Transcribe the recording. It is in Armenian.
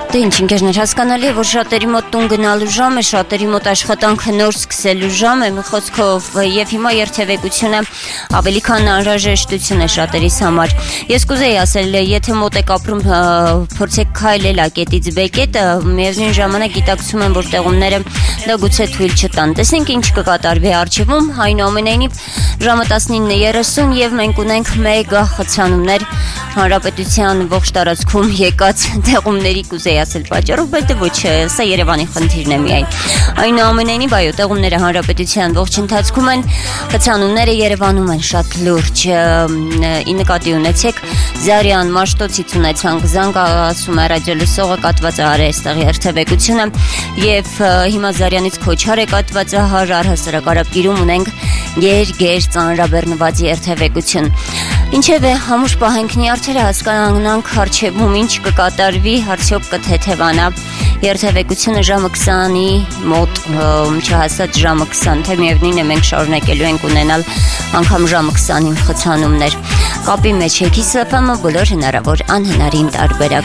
Դե ինչ ընկերներ, հասկանալի է, որ շատերի մոտ տուն գնալու ժամ է, շատերի մոտ աշխատանքը նոր սկսելու ժամ է, մի խոսքով, եւ հիմա երթևեկությունը ավելի քան անհրաժեշտություն է շատերիս համար։ Ես կուզեի ասել, եթե մոտ եք ապրում, փորձեք քայլել ակետից բեկետ, միևնույն ժամանակ գիտակցում եմ, որ տեղումները դա գուցե թույլ չտան։ Տեսնենք ինչ կկատարվի առջևում, այնուամենայնիվ ժամը 19:30 եւ մենք ունենք մեգա խցանումներ հանրապետության ողջ տարածքում եկած տեղումների կուզեի ասել պատճառով, բայց ոչ, սա Երևանի խնդիրն է միայն։ Այնուամենայնիվ, այո, տեղումները հանրապետության ողջ ընթացքում են, խցանումները Երևանում են շատ լուրջ։ Ի նկատի ունեցեք, Զարյան Մաշտոցից ունեցանք զանգ, ասում է ռադիոլսողը, կատված է արել այստեղ երթևեկությունը եւ հիմա Զարյանից Քոչար է կատված, առհասարակ Արաբկիրում ունենք գեր ծանրաբեռնված երթևեկություն։ Ինչևէ, համուշ պահենք նյարդերը, հասկանանք առջևում ինչ կկատարվի, արդյոք կթեթևանա երթևեկությունը ժամը 20-ի մոտ, չհասած ժամը 20, թե միևնույն է մենք շարունակելու ենք ունենալ անգամ ժամը 20-ին խցանումներ։ Կապի մեջ եք, ԻՍՊՄ բոլոր հնարավոր անհնարին տարբերակ։